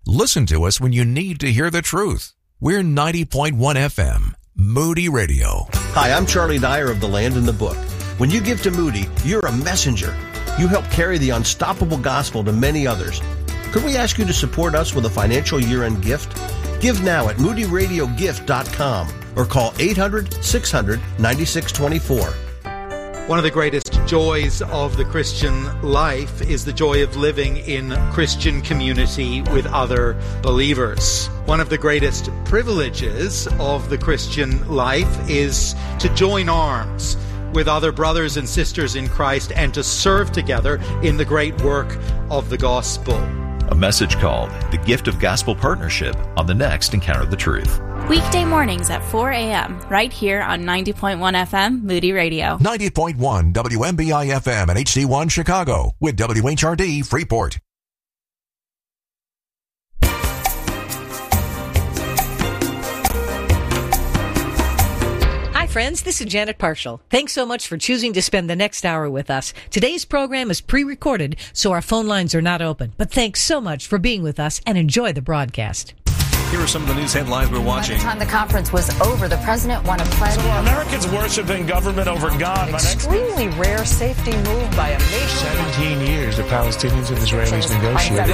Listen to us when you need to hear the truth. We're 90.1 FM, Moody Radio. Hi, I'm Charlie Dyer of The Land and the Book. When you give to Moody, you're a messenger. You help carry the unstoppable gospel to many others. Could we ask you to support us with a financial year-end gift? Give now at moodyradiogift.com or call 800-600-9624. One of the greatest joys of the Christian life is the joy of living in Christian community with other believers. One of the greatest privileges of the Christian life is to join arms with other brothers and sisters in Christ and to serve together in the great work of the gospel. A message called The Gift of Gospel Partnership on the next Encounter the Truth. Weekday mornings at 4 a.m. right here on 90.1 FM Moody Radio. 90.1 WMBI FM and HD1 Chicago with WHRD Freeport. Hi friends, this is Janet Parshall. Thanks so much for choosing to spend the next hour with us. Today's program is pre-recorded, so our phone lines are not open. But thanks so much for being with us and enjoy the broadcast. Here are some of the news headlines we're watching. By the time the conference was over, the president won a pledge. So Americans worshiping government over God. Extremely rare safety move by a nation. 17 years the Palestinians and Israelis negotiated.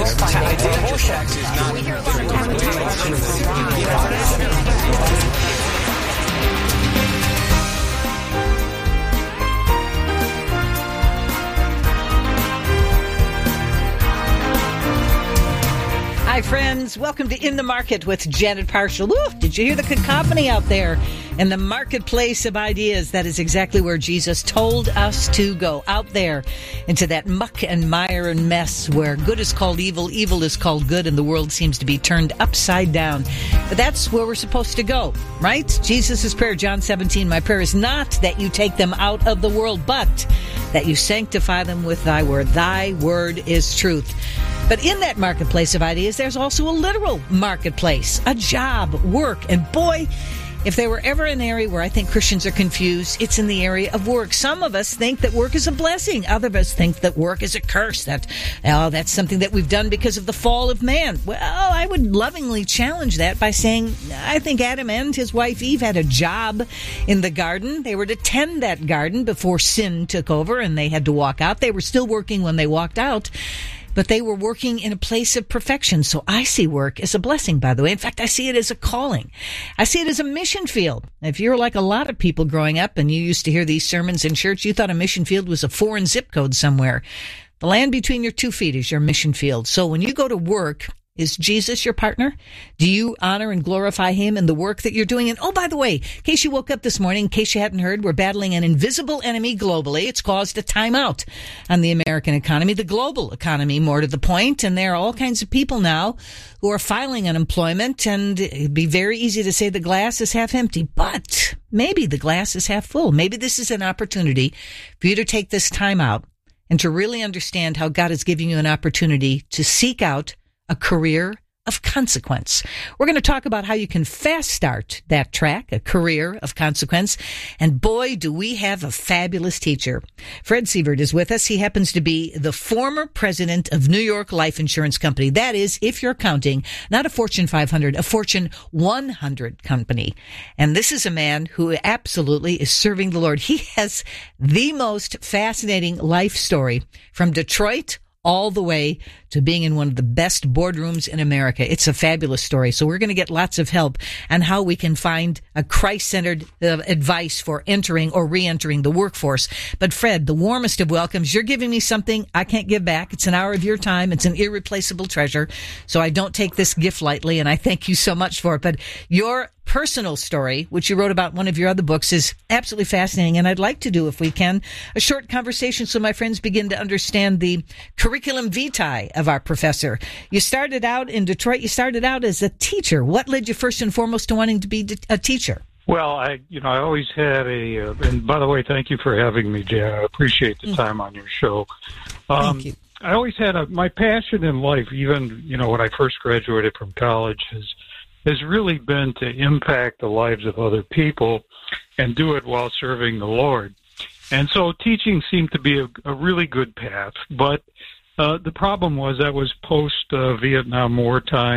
Hi, friends. Welcome to In the Market with Janet Parshall. Woo, did you hear the cacophony out there in the marketplace of ideas? That is exactly where Jesus told us to go, out there into that muck and mire and mess where good is called evil, evil is called good, and the world seems to be turned upside down. But that's where we're supposed to go, right? Jesus' prayer, John 17, my prayer is not that you take them out of the world, but that you sanctify them with thy word. Thy word is truth. But in that marketplace of ideas, there's also a literal marketplace, a job, work. And boy, if there were ever an area where I think Christians are confused, it's in the area of work. Some of us think that work is a blessing. Other of us think that work is a curse, that's something that we've done because of the fall of man. Well, I would lovingly challenge that by saying I think Adam and his wife Eve had a job in the garden. They were to tend that garden before sin took over and they had to walk out. They were still working when they walked out, but they were working in a place of perfection. So I see work as a blessing, by the way. In fact, I see it as a calling. I see it as a mission field. If you're like a lot of people growing up and you used to hear these sermons in church, you thought a mission field was a foreign zip code somewhere. The land between your 2 feet is your mission field. So when you go to work, is Jesus your partner? Do you honor and glorify him in the work that you're doing? And oh, by the way, in case you woke up this morning, in case you hadn't heard, we're battling an invisible enemy globally. It's caused a timeout on the American economy, the global economy, more to the point. And there are all kinds of people now who are filing unemployment, and it'd be very easy to say the glass is half empty, but maybe the glass is half full. Maybe this is an opportunity for you to take this time out and to really understand how God is giving you an opportunity to seek out a career of consequence. We're going to talk about how you can fast start that track, a career of consequence. And boy, do we have a fabulous teacher. Fred Sievert is with us. He happens to be the former president of New York Life Insurance Company. That is, if you're counting, not a Fortune 500, a Fortune 100 company. And this is a man who absolutely is serving the Lord. He has the most fascinating life story from Detroit all the way to being in one of the best boardrooms in America. It's a fabulous story. So we're going to get lots of help on how we can find a Christ-centered advice for entering or re-entering the workforce. But Fred, the warmest of welcomes. You're giving me something I can't give back. It's an hour of your time. It's an irreplaceable treasure. So I don't take this gift lightly, and I thank you so much for it. But your personal story, which you wrote about in one of your other books, is absolutely fascinating. And I'd like to do, if we can, a short conversation so my friends begin to understand the curriculum vitae of our professor. You started out in Detroit. You started out as a teacher. What led you first and foremost to wanting to be a teacher? Well, I always had and by the way, thank you for having me, Jan. I appreciate the time on your show. Thank you. I always had my passion in life, even, when I first graduated from college, has really been to impact the lives of other people and do it while serving the Lord. And so teaching seemed to be a really good path. But the problem was that was post-Vietnam War time.